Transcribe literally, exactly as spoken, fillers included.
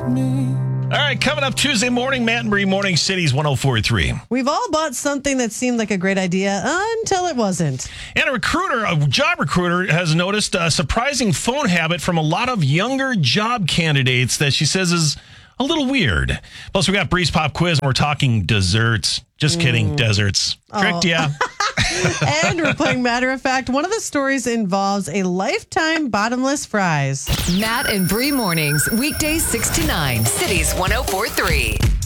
All right, coming up Tuesday morning, Matt and Bree, Morning City's one oh four point three. We've all bought something that seemed like a great idea until it wasn't. And a recruiter, a job recruiter, has noticed a surprising phone habit from a lot of younger job candidates that she says is a little weird. Plus, we got Bree's Pop Quiz, and we're talking desserts. Just kidding, deserts. Correct, Oh. yeah. And we're playing Matter of Fact. One of the stories involves a lifetime bottomless fries. Matt and Bree mornings, weekdays six to nine. Cities one oh four point three.